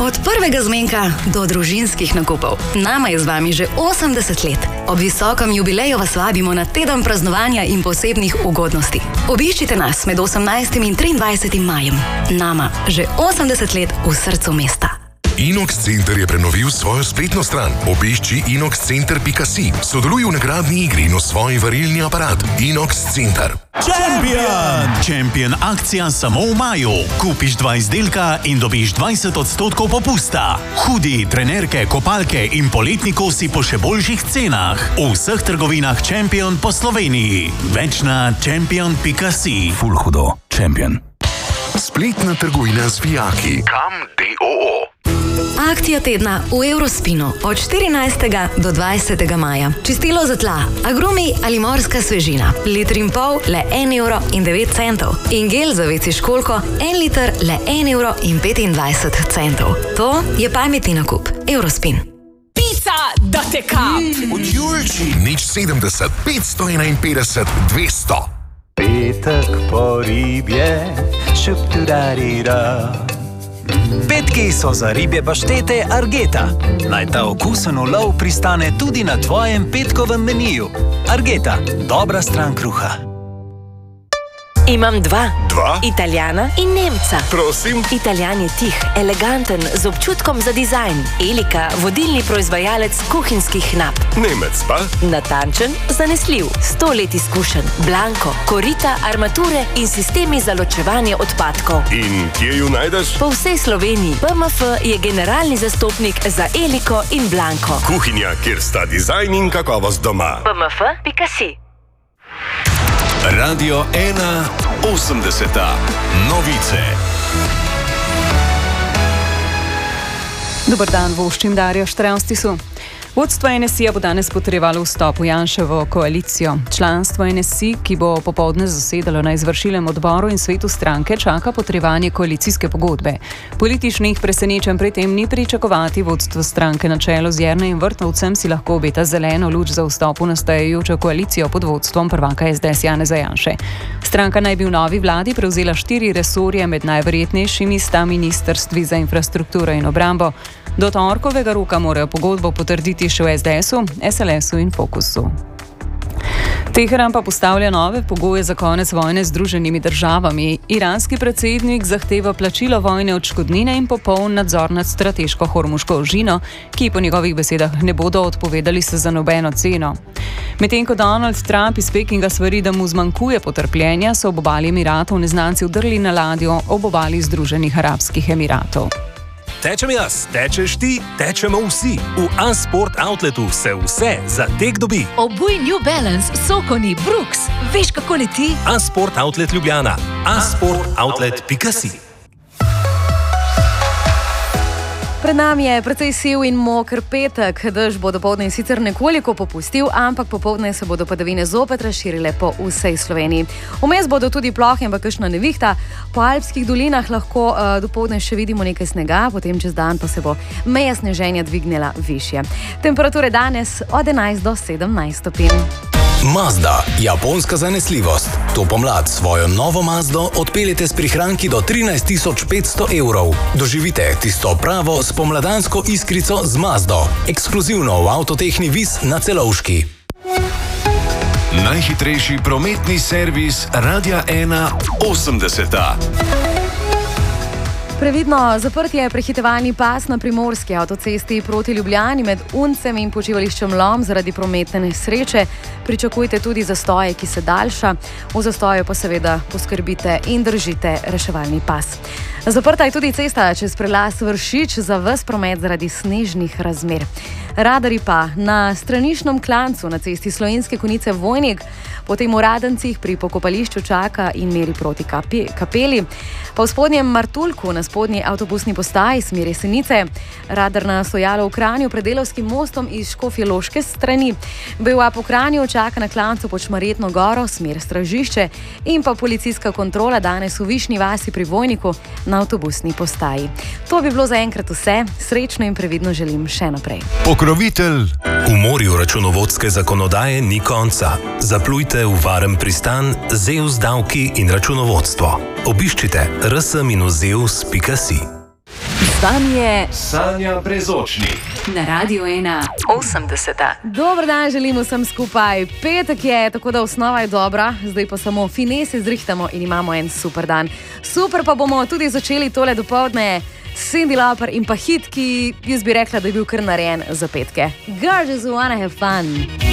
Od prvega zmenka do družinskih nakupov. Nama je z vami že 80 let. Ob visokem jubileju vas vabimo na teden praznovanja in posebnih ugodnosti. Obiščite nas med 18. in 23. majem. Nama že 80 let v srcu mesta. Inox Center je prenovil svojo spletno stran. Obišči inoxcenter.si. Sodeluj v nagradni igri in osvoji varilni aparat. Inox Center. Champion akcija samo v maju. Kupiš 2 izdelka in dobiš 20% popusta. Hudi, trenerke, kopalke in poletni kosi po še boljših cenah. V vseh trgovinah Champion po Sloveniji. Več na champion.si. Ful hudo. Champion. Spletna trgovina z vijaki. Kam DOO. Akcija tedna v Eurospinu od 14. do 20. maja. Čistilo za tla, agrumi ali morska svežina. 1,5 litra le 1,09 €. In gel za veci školjko 1 liter le 1,25 €. To je pametni nakup. Eurospin. Pica da te kap! Od Julči. Nič 70, 551, 200. Petek po ribje, šup-tu-da-di-da. Petki so za ribje paštete Argeta. Naj ta okusen ulov pristane tudi na tvojem petkovem meniju. Argeta, dobra stran kruha. Imam 2. Dva? Italijana in Nemca. Prosim. Italijan je tih, eleganten, z občutkom za dizajn. Elika, vodilni proizvajalec kuhinjskih nap. Nemec pa? Natančen, zanesljiv, 100 let izkušen. Blanko, korita, armature in sistemi za ločevanje odpadkov. In kje ju najdeš? Po vsej Sloveniji BMF je generalni zastopnik za Eliko in Blanko. Kuhinja, kjer sta dizajn in kakovost doma. BMF.si. Radio 1 80. Novice. Dobar dan, voščim Darjo Štravstisu. Vodstvo NSI bo danes potrjevalo vstop v Janševo koalicijo. Članstvo NSI, ki bo popoldne zasedalo na izvršilnem odboru in svetu stranke, čaka potrjevanje koalicijske pogodbe. Političnih presenečenj pri tem ni pričakovati. Vodstvo stranke na čelu z Jernejem Vrtovcem si lahko obeta zeleno luč za vstop v nastajajočo koalicijo pod vodstvom prvaka SDS Janeza Janše. Stranka naj bi v novi vladi prevzela 4 resorje, med najverjetnejšimi sta ministrstvi za infrastrukturo in obrambo. Do torkovega roka morajo pogodbo potrditi še v SDS-u, SLS-u in Fokusu. Teheran pa postavlja nove pogoje za konec vojne z Združenimi državami. Iranski predsednik zahteva plačilo vojne odškodnine in popoln nadzor nad strateško hormuško ožino, ki po njegovih besedah ne bodo odpovedali se za nobeno ceno. Medtem ko Donald Trump iz Pekinga svari, da mu zmanjkuje potrpljenja, so ob obali Emiratov neznanci vdrli na ladjo ob obali Združenih arabskih Emiratov. Tečem jaz, tečeš ti, tečemo vsi. V Unsport Outletu se vse za tek dobi. Obuj New Balance, Sokoni, Brooks. Veš, kako leti? Unsport Outlet Ljubljana. unsportoutlet.si. Pred nami je precej siv in moker petek. Dež bo dopoldne sicer nekoliko popustil, ampak popoldne se bodo padavine zopet razširile po vsej Sloveniji. Vmes bodo tudi plohe in pa kakšna nevihta. Po alpskih dolinah lahko dopoldne še vidimo nekaj snega, potem čez dan pa se bo meja sneženja dvignila višje. Temperature danes od 11 do 17 stopinj. Mazda, japonska zanesljivost. To pomlad svojo novo Mazdo odpeljete s prihranki do 13.500 €. Doživite tisto pravo spomladansko iskrico z Mazdo. Ekskluzivno v Avtotehni Vis na Celovški. Najhitrejši prometni servis Radia 1 80. Previdno, zaprt je prehitevalni pas na primorski avtocesti proti Ljubljani med Uncem in počivališčem Lom zaradi prometne nesreče. Pričakujte tudi zastoje, ki se daljša. V zastoju pa seveda poskrbite in držite reševalni pas. Zaprta je tudi cesta čez prelaz Vršič za ves promet zaradi snežnih razmer. Radarji pa na straniščnem klancu na cesti Slovenske Konjice Vojnik, potem v Radencih pri pokopališču čaka in meri proti kapeli, pa v spodnjem Martuljku na spodnji avtobusni postaji smeri Senice, radar na stojalo v Kranju pred Delavskim mostom iz Škofjeloške strani, BUA po Kranju čaka na klancu pod Šmarjetno goro, smer Stražišče in pa policijska kontrola danes v Višnji vasi pri Vojniku na avtobusni postaji. To bi bilo zaenkrat vse, srečno in previdno želim še naprej. Pokrovitelj. V morju računovodske zakonodaje ni konca. Zaplujte v varen pristan ZEUS davki in računovodstvo. Obiščite rs-zeus.si. Z vami je Sanja Brezočnik na Radiu 1 80. Dober dan, želim vsem skupaj. Petek je, tako da osnova je dobra, zdaj pa samo finese zrihtamo in imamo en super dan. Super pa bomo tudi začeli tole dopoldne. Cindy Lauper in pa hit, ki jaz bi rekla, da je bil kar narejen za petke. Girls just wanna have fun.